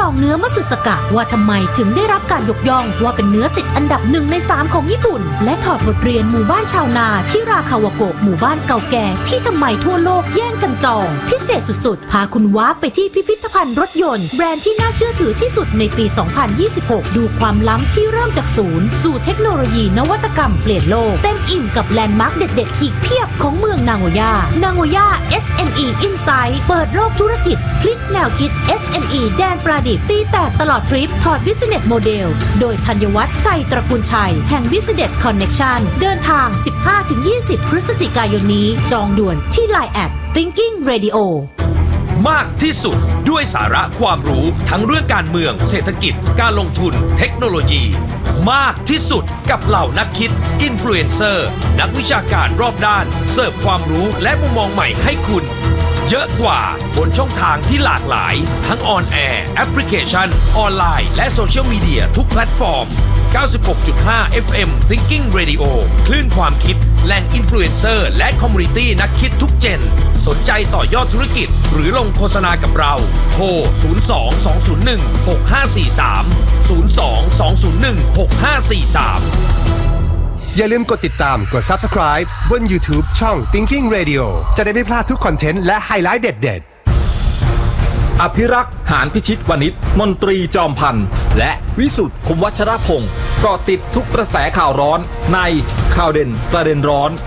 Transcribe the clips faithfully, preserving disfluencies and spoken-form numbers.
องเนื้อมัสึสกะว่าทำไมถึงได้รับการยกย่องว่าเป็นเนื้อติดอันดับหนึ่งในสามของญี่ปุ่นและถอดบทเรียนหมู่บ้านชาวนาชิราคาวาโกะหมู่บ้านเก่าแก่ที่ทำไมทั่วโลกแย่งกันจองพิเศษสุดๆพาคุณว้าไปที่พิพิธภัณฑ์รถยนต์แบรนด์ที่น่าเชื่อถือที่สุดในปี สองพันยี่สิบหก ดูความล้ำที่เริ่มจากศูนย์สู่เทคโนโลยีนวัตกรรมเปลี่ยนโลกเต็มอิ่มกับแลนด์มาร์คเด็ดๆอีกเพียบของเมืองนางโอยานางโอยา เอส เอ็ม อี Insight เปิดโลกธุรกิจพลิกแนวคิด เอส เอ็ม อี แดนประดิษฐ์ตีแตกตลอดทริปถอด Business Model โดยธัญวัฒน์ชัยตระกูลชัยแห่ง Business Connection เดินทาง สิบห้าถึงยี่สิบ พฤศจิกายนนี้จองด่วนที่ ไลน์ แอท Thinking Radio มากที่สุดด้วยสาระความรู้ทั้งเรื่องการเมืองเศรษฐกิจการลงทุนเทคโนโลยีมากที่สุดกับเหล่านักคิดอินฟลูเอนเซอร์นักวิชาการรอบด้านเสิร์ฟความรู้และมุมมองใหม่ให้คุณเยอะกว่าบนช่องทางที่หลากหลายทั้งออนแอร์แอปพลิเคชันออนไลน์และโซเชียลมีเดียทุกแพลตฟอร์ม เก้าสิบหกจุดห้า เอฟ เอ็ม Thinking Radio คลื่นความคิดแหล่งอินฟลูเอนเซอร์และคอมมูนิตี้นักคิดทุกเจนสนใจต่อยอดธุรกิจหรือลงโฆษณากับเราโทร ศูนย์ สอง สอง ศูนย์ หนึ่ง หก ห้า สี่ สาม ศูนย์ สอง สอง ศูนย์ หนึ่ง หก ห้า สี่ สามอย่าลืมกดติดตามกด Subscribe บน YouTube ช่อง Thinking Radio จะได้ไม่พลาดทุกคอนเทนต์และไฮไลท์เด็ดๆอภิรักษ์หานพิชิตวณิชมนตรีจอมพันธ์และวิสุทธิ์คมวัชรพงศ์เกาะติดทุกกระแสข่าวร้อนในข่าวเด่นประเด็นร้อน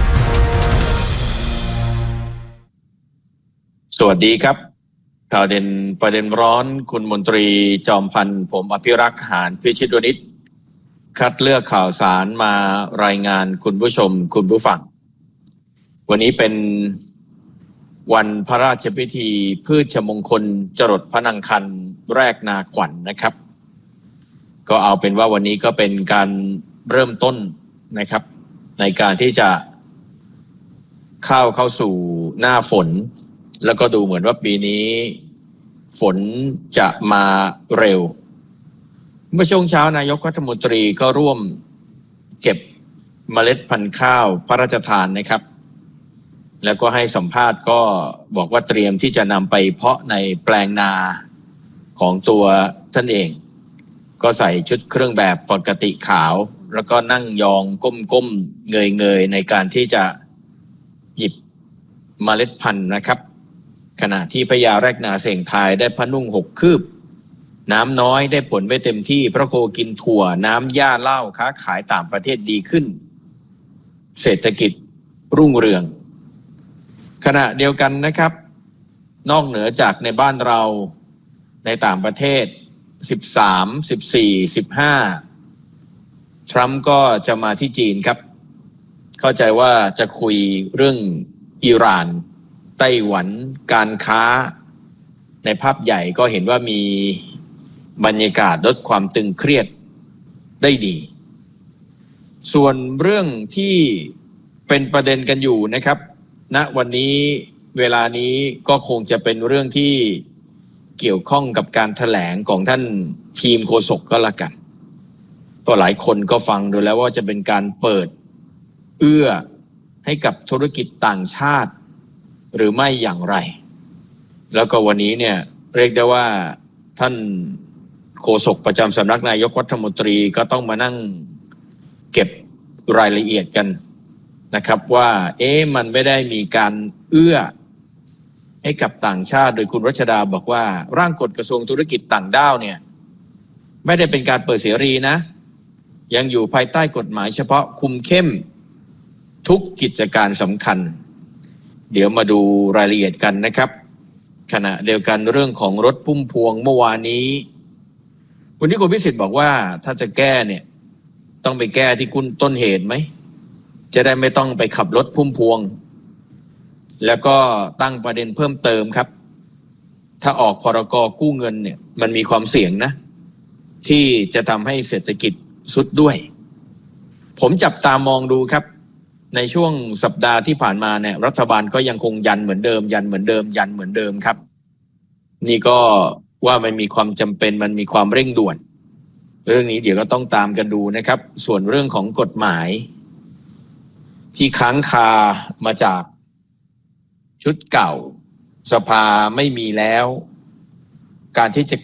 สวัสดีครับข่าวเด่นประเด็นร้อนคุณมนตรีจอมพันธ์ผมอภิรักษ์หานพิชิตวณิชคัดเลือกข่าวสารมารายงานคุณผู้ชมคุณผู้ฟังวันนี้เป็นวันพระราชพิธีพืชมงคลจรดพระนางคันแรกนาขวัญ นะครับก็เอาเป็นว่าวันนี้ก็เป็นการเริ่มต้นนะครับในการที่จะเข้าเข้าสู่หน้าฝนแล้วก็ดูเหมือนว่าปีนี้ฝนจะมาเร็วเมื่อช่วงเช้านายกรัฐมนตรีก็ร่วมเก็บเมล็ดพันธุ์ข้าวพระราชทานนะครับแล้วก็ให้สัมภาษณ์ก็บอกว่าเตรียมที่จะนำไปเพาะในแปลงนาของตัวท่านเองก็ใส่ชุดเครื่องแบบปกติขาวแล้วก็นั่งยองก้มๆเงยๆในการที่จะหยิบเมล็ดพันธุ์นะครับขณะที่พญาแรกนาเสี่ยงทายได้พนุ่งหกคืบน้ำน้อยได้ผลไม่เต็มที่พระโคกินถั่วน้ำหญ้าเหล้าค้าขายต่างประเทศดีขึ้นเศรษฐกิจรุ่งเรืองขณะเดียวกันนะครับนอกเหนือจากในบ้านเราในต่างประเทศสิบสาม สิบสี่ สิบห้าทรัมป์ก็จะมาที่จีนครับเข้าใจว่าจะคุยเรื่องอิหร่านไต้หวันการค้าในภาพใหญ่ก็เห็นว่ามีบรรยากาศลดความตึงเครียดได้ดีส่วนเรื่องที่เป็นประเด็นกันอยู่นะครับณวันนี้เวลานี้ก็คงจะเป็นเรื่องที่เกี่ยวข้องกับการแถลงของท่านทีมโฆษกก็แล้วกันก็หลายคนก็ฟังดูแล้วว่าจะเป็นการเปิดเอื้อให้กับธุรกิจต่างชาติหรือไม่อย่างไรแล้วก็วันนี้เนี่ยเรียกได้ว่าท่านโฆษกประจำสำนักนายกรัฐมนตรีก็ต้องมานั่งเก็บรายละเอียดกันนะครับว่าเอ๊ะมันไม่ได้มีการเอื้อให้กับต่างชาติโดยคุณรัชดาบอกว่าร่างกฎกระทรวงธุรกิจต่างด้าวเนี่ยไม่ได้เป็นการเปิดเสรีนะยังอยู่ภายใต้กฎหมายเฉพาะคุมเข้มทุกกิจการสำคัญเดี๋ยวมาดูรายละเอียดกันนะครับขณะเดียวกันเรื่องของรถพุ่มพวงเมื่อวานนี้วันนี้คุณพิสิทธิ์บอกว่าถ้าจะแก้เนี่ยต้องไปแก้ที่คุณต้นเหตุไหมจะได้ไม่ต้องไปขับรถพุ่มพวงแล้วก็ตั้งประเด็นเพิ่มเติมครับถ้าออกพรกกู้เงินเนี่ยมันมีความเสี่ยงนะที่จะทำให้เศรษฐกิจสุดด้วยผมจับตามองดูครับในช่วงสัปดาห์ที่ผ่านมาเนี่ยรัฐบาลก็ยังคงยันเหมือนเดิมยันเหมือนเดิมยันเหมือนเดิมครับนี่ก็ว่ามันมีความจำเป็นมันมีความเร่งด่วนเรื่องนี้เดี๋ยวก็ต้องตามกันดูนะครับส่วนเรื่องของกฎหมายที่ค้างคามาจากชุดเก่าสภาไม่มีแล้วการที่จะ